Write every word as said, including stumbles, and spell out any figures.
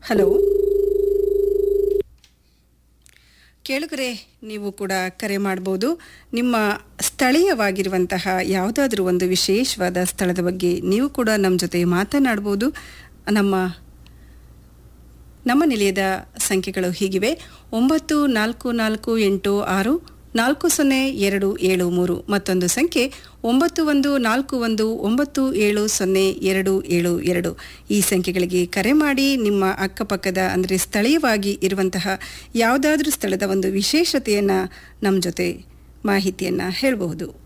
Hello ಕೇಳುಗರೆ, ನೀವು ಕೂಡ ಕರೆ ಮಾಡ್ಬೋದು. ನಿಮ್ಮ ಸ್ಥಳೀಯವಾಗಿರುವಂತಹ ಯಾವುದಾದ್ರೂ ಒಂದು ವಿಶೇಷವಾದ ಸ್ಥಳದ ಬಗ್ಗೆ ನೀವು ಕೂಡ ನಮ್ಮ ಜೊತೆ ಮಾತನಾಡ್ಬೋದು. ನಮ್ಮ ನಮ್ಮ ನಿಲಯದ ಸಂಖ್ಯೆಗಳು ಹೀಗಿವೆ: ಒಂಬತ್ತು ನಾಲ್ಕು ನಾಲ್ಕು ಎಂಟು ಆರು ನಾಲ್ಕು ಸೊನ್ನೆ ಎರಡು ಏಳು ಮೂರು, ಮತ್ತೊಂದು ಸಂಖ್ಯೆ ಒಂಬತ್ತು ಒಂದು ನಾಲ್ಕು ಒಂದು ಒಂಬತ್ತು ಏಳು ಸೊನ್ನೆ ಎರಡು ಏಳು ಎರಡು. ಈ ಸಂಖ್ಯೆಗಳಿಗೆ ಕರೆ ಮಾಡಿ ನಿಮ್ಮ ಅಕ್ಕಪಕ್ಕದ ಅಂದರೆ ಸ್ಥಳೀಯವಾಗಿ ಇರುವಂತಹ ಯಾವುದಾದ್ರೂ ಸ್ಥಳದ ಒಂದು ವಿಶೇಷತೆಯನ್ನು ನಮ್ಮ ಜೊತೆ ಮಾಹಿತಿಯನ್ನು ಹೇಳಬಹುದು.